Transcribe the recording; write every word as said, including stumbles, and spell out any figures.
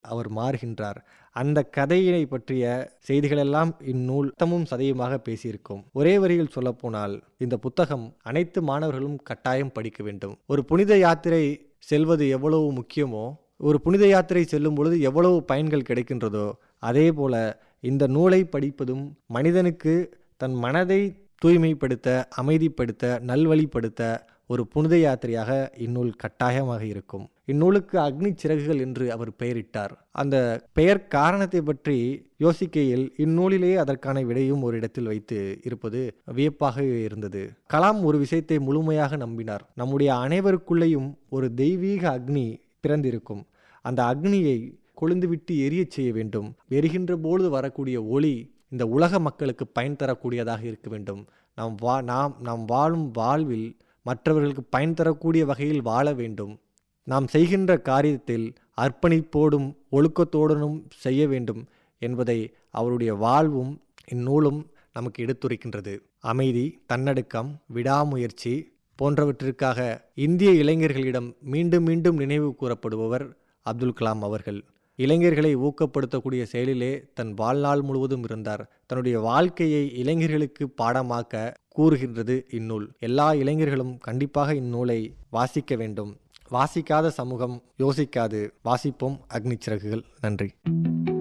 அவர் மாறுகின்றார். அந்த கதையினை பற்றிய செய்திகளெல்லாம் இந்நூல் தமும் சதையுமாக பேசியிருக்கும். ஒரே வரியில் சொல்லப்போனால் இந்த புத்தகம் அனைத்து மாணவர்களும் கட்டாயம் படிக்க வேண்டும். ஒரு புனித யாத்திரை செல்வது எவ்வளவு முக்கியமோ, ஒரு புனித யாத்திரை செல்லும் பொழுது எவ்வளவு பயன்கள் கிடைக்கின்றதோ, அதே போல இந்த நூலை படிப்பதும் மனிதனுக்கு தன் மனதை தூய்மைப்படுத்த, அமைதிப்படுத்த, நல்வழிப்படுத்த ஒரு புனித யாத்திரையாக இந்நூல் கட்டாயமாக இருக்கும். இந்நூலுக்கு அக்னி சிறகுகள் என்று அவர் பெயரிட்டார். அந்த பெயர் காரணத்தை பற்றி யோசிக்கையில் இந்நூலிலே அதற்கான விடையும் ஒரு இடத்தில் வைத்து இருப்பது வியப்பாக இருந்தது. கலாம் ஒரு விஷயத்தை முழுமையாக நம்பினார். நம்முடைய அனைவருக்குள்ளேயும் ஒரு தெய்வீக அக்னி பிறந்திருக்கும். அந்த அக்னியை கொழுந்துவிட்டு எரியச் செய்ய வேண்டும். எரிகின்ற பொழுது வரக்கூடிய ஒளி இந்த உலக மக்களுக்கு பயன் தரக்கூடியதாக இருக்க வேண்டும். நாம் வா நாம் நாம் வாழும் வாழ்வில் மற்றவர்களுக்கு பயன் தரக்கூடிய வகையில் வாழ வேண்டும். நாம் செய்கின்ற காரியத்தில் அர்ப்பணிப்போடும் ஒழுக்கத்தோடனும் செய்ய வேண்டும் என்பதை அவருடைய வாழ்வும் இந்நூலும் நமக்கு எடுத்துரைக்கின்றது. அமைதி, தன்னடக்கம், விடாமுயற்சி போன்றவற்றிற்காக இந்திய இளைஞர்களிடம் மீண்டும் மீண்டும் நினைவு கூறப்படுபவர் அப்துல் கலாம் அவர்கள். இளைஞர்களை ஊக்கப்படுத்தக்கூடிய செயலிலே தன் வாழ்நாள் முழுவதும் இருந்தார். தன்னுடைய வாழ்க்கையை இளைஞர்களுக்கு பாடமாக்க கூறுகின்றது இந்நூல். எல்லா இளைஞர்களும் கண்டிப்பாக இந்நூலை வாசிக்க வேண்டும். வாசிக்காத சமூகம் யோசிக்காது. வாசிப்போம் அக்னி சிறகுகள். நன்றி.